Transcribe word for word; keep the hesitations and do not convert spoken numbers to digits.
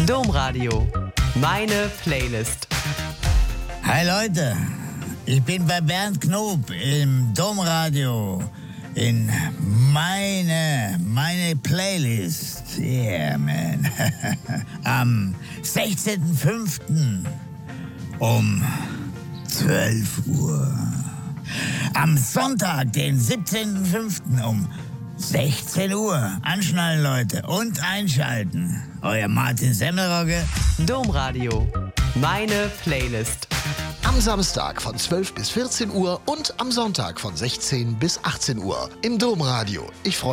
Domradio. Meine Playlist. Hi Leute, ich bin bei Bernd Knob im Domradio in meine, meine Playlist. Yeah, man. Am sechzehnten fünften um zwölf Uhr. Am Sonntag, den siebzehnten fünften um sechzehn Uhr. Anschnallen, Leute, und einschalten. Euer Martin Semmelrogge. Domradio. Meine Playlist. Am Samstag von zwölf bis vierzehn Uhr und am Sonntag von sechzehn bis achtzehn Uhr im Domradio. Ich freue